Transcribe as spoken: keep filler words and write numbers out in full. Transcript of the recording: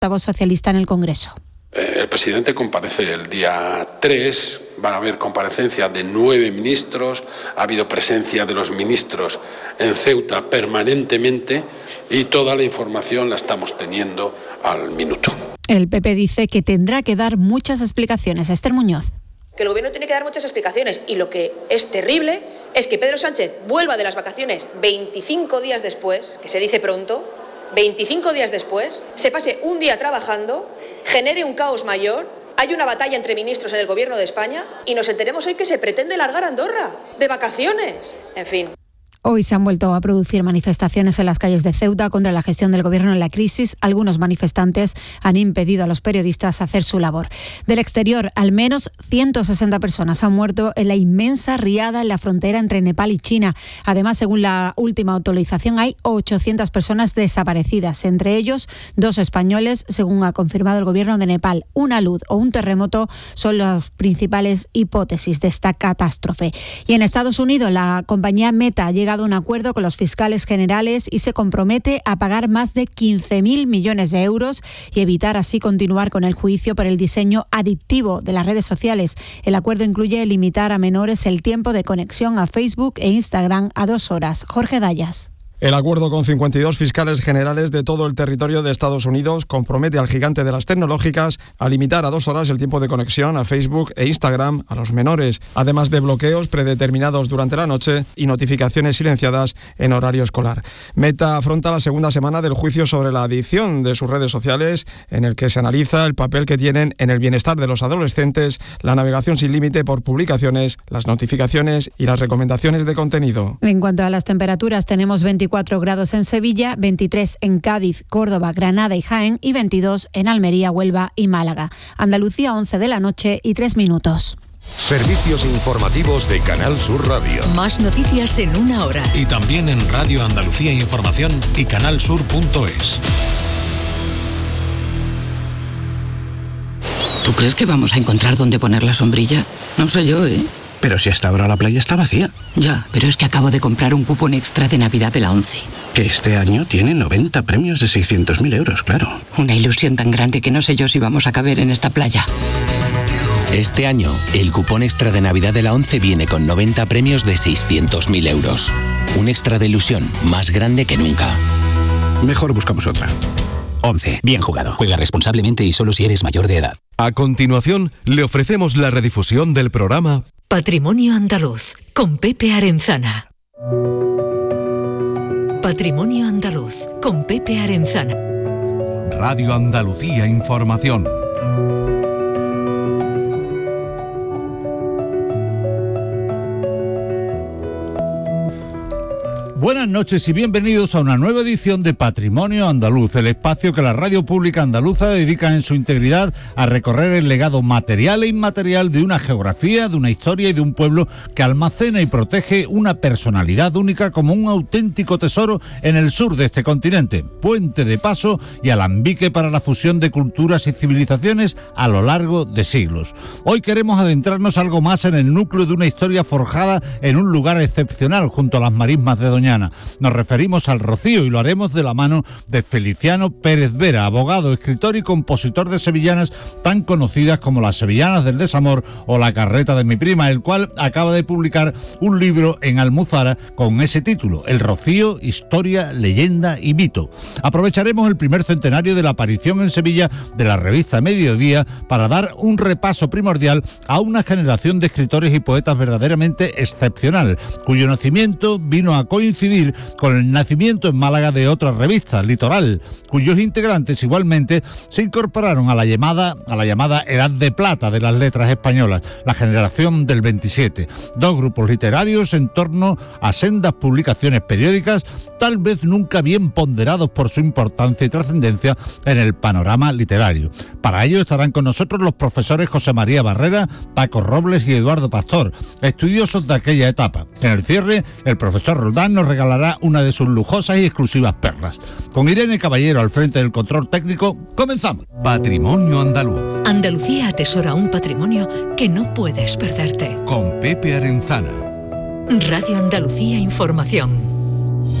portavoz socialista en el Congreso. El presidente comparece el día tres, van a haber comparecencia de nueve ministros, ha habido presencia de los ministros en Ceuta permanentemente y toda la información la estamos teniendo al minuto. El P P dice que tendrá que dar muchas explicaciones. Esther Muñoz. Que el gobierno tiene que dar muchas explicaciones y lo que es terrible es que Pedro Sánchez vuelva de las vacaciones veinticinco días después, que se dice pronto, veinticinco días después, se pase un día trabajando, genere un caos mayor, hay una batalla entre ministros en el gobierno de España y nos enteremos hoy que se pretende largar a Andorra de vacaciones. En fin. Hoy se han vuelto a producir manifestaciones en las calles de Ceuta contra la gestión del gobierno en la crisis. Algunos manifestantes han impedido a los periodistas hacer su labor. Del exterior, al menos ciento sesenta personas han muerto en la inmensa riada en la frontera entre Nepal y China. Además, según la última actualización, hay ochocientas personas desaparecidas, entre ellos dos españoles, según ha confirmado el gobierno de Nepal. Una luz o un terremoto son las principales hipótesis de esta catástrofe. Y en Estados Unidos, la compañía Meta llega un acuerdo con los fiscales generales y se compromete a pagar más de quince mil millones de euros y evitar así continuar con el juicio por el diseño adictivo de las redes sociales. El acuerdo incluye limitar a menores el tiempo de conexión a Facebook e Instagram a dos horas. Jorge Dayas. El acuerdo con cincuenta y dos fiscales generales de todo el territorio de Estados Unidos compromete al gigante de las tecnológicas a limitar a dos horas el tiempo de conexión a Facebook e Instagram a los menores, además de bloqueos predeterminados durante la noche y notificaciones silenciadas en horario escolar. Meta afronta la segunda semana del juicio sobre la adicción de sus redes sociales, en el que se analiza el papel que tienen en el bienestar de los adolescentes, la navegación sin límite por publicaciones, las notificaciones y las recomendaciones de contenido. En cuanto a las temperaturas, tenemos veinticuatro grados en Sevilla, veintitrés en Cádiz, Córdoba, Granada y Jaén y veintidós en Almería, Huelva y Málaga. Andalucía, once de la noche y tres minutos. Servicios informativos de Canal Sur Radio. Más noticias en una hora. Y también en Radio Andalucía Información y canalsur punto es. ¿Tú crees que vamos a encontrar dónde poner la sombrilla? No sé yo, ¿eh? Pero si hasta ahora la playa está vacía. Ya, pero es que acabo de comprar un cupón extra de Navidad de la ONCE. Que este año tiene noventa premios de seiscientos mil euros, claro. Una ilusión tan grande que no sé yo si vamos a caber en esta playa. Este año, el cupón extra de Navidad de la ONCE viene con noventa premios de seiscientos mil euros. Un extra de ilusión más grande que nunca. Mejor buscamos otra. ONCE. Bien jugado. Juega responsablemente y solo si eres mayor de edad. A continuación, le ofrecemos la redifusión del programa Patrimonio Andaluz, con Pepe Arenzana. Patrimonio Andaluz, con Pepe Arenzana. Radio Andalucía Información. Buenas noches y bienvenidos a una nueva edición de Patrimonio Andaluz, el espacio que la radio pública andaluza dedica en su integridad a recorrer el legado material e inmaterial de una geografía, de una historia y de un pueblo que almacena y protege una personalidad única como un auténtico tesoro en el sur de este continente, puente de paso y alambique para la fusión de culturas y civilizaciones a lo largo de siglos. Hoy queremos adentrarnos algo más en el núcleo de una historia forjada en un lugar excepcional junto a las marismas de Doñana. Nos referimos al Rocío y lo haremos de la mano de Feliciano Pérez Vera, abogado, escritor y compositor de sevillanas tan conocidas como Las Sevillanas del Desamor o La Carreta de mi prima, el cual acaba de publicar un libro en Almuzara con ese título, El Rocío, Historia, Leyenda y Mito. Aprovecharemos el primer centenario de la aparición en Sevilla de la revista Mediodía para dar un repaso primordial a una generación de escritores y poetas verdaderamente excepcional, cuyo nacimiento vino a coincidir con el nacimiento en Málaga de otra revista, Litoral, cuyos integrantes igualmente se incorporaron a la llamada a la llamada Edad de Plata de las letras españolas, la generación del veintisiete. Dos grupos literarios en torno a sendas publicaciones periódicas, tal vez nunca bien ponderados por su importancia y trascendencia en el panorama literario. Para ello estarán con nosotros los profesores José María Barrera, Paco Robles y Eduardo Pastor, estudiosos de aquella etapa. En el cierre, el profesor Roldán nos regalará una de sus lujosas y exclusivas perlas. Con Irene Caballero al frente del control técnico, comenzamos. Patrimonio Andaluz. Andalucía atesora un patrimonio que no puedes perderte. Con Pepe Arenzana. Radio Andalucía Información.